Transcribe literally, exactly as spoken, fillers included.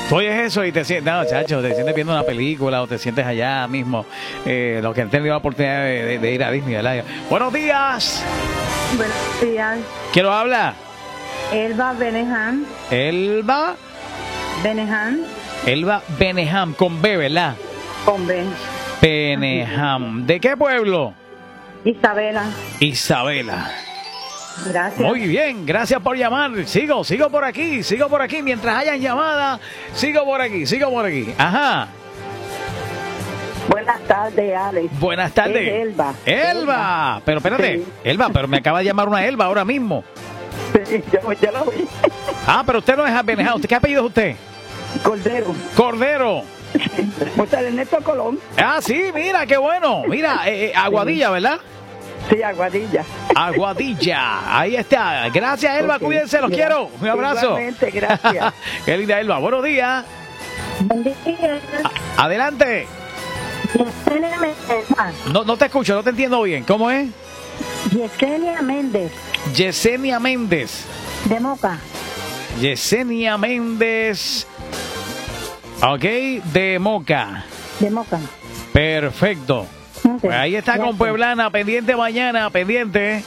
Tú oyes eso y te sientes, no, chacho, te sientes viendo una película o te sientes allá mismo. Eh, los que han tenido la oportunidad de, de, de ir a Disney, ¿verdad? Buenos días. Buenos días. ¿Quién nos habla? Elba Beneham. Elba. Beneham. Elba Beneham, con B, ¿verdad? Con B. Beneham. ¿De qué pueblo? Isabela. Isabela. Gracias. Muy bien, gracias por llamar. Sigo, sigo por aquí, sigo por aquí. Mientras hayan llamada, sigo por aquí, sigo por aquí. Ajá. Buenas tardes, Alex. Buenas tardes. Es Elba. Elba. Elba. Pero espérate, Sí. Elba, pero me acaba de llamar una Elba ahora mismo. Sí, yo ya la vi. Ah, pero usted no es Benejam. ¿Qué apellido es usted? Cordero. Cordero. José Ernesto Colón. Ah, sí, mira, qué bueno. Mira, eh, eh, Aguadilla, ¿verdad? Sí, Aguadilla. Aguadilla, ahí está. Gracias, Elba, Okay. cuídense, los Gra- quiero. Un abrazo. Igualmente, gracias. Qué linda Elba. Buenos días. Buen día. A- adelante. Yesenia Méndez. No, no te escucho, no te entiendo bien. ¿Cómo es? Yesenia Méndez, Yesenia Méndez. de Moca. Yesenia Méndez. Ok, de Moca. De Moca. Perfecto. Ok, Pues ahí está con gracias. Pueblana, pendiente mañana, pendiente.